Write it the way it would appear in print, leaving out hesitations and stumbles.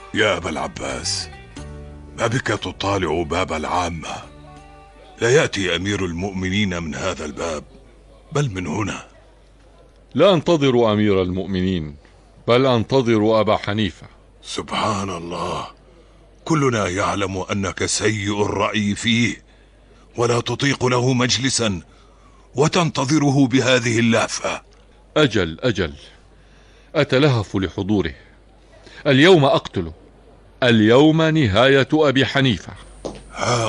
يا أبا العباس، ما بك تطالع باب العامة؟ لا يأتي أمير المؤمنين من هذا الباب، بل من هنا. لا أنتظر أمير المؤمنين، بل أنتظر أبا حنيفة. سبحان الله، كلنا يعلم أنك سيء الرأي فيه، ولا تطيق له مجلسا وتنتظره بهذه اللهفة. أجل أجل، أتلهف لحضوره. اليوم أقتله، اليوم نهاية أبي حنيفة. ها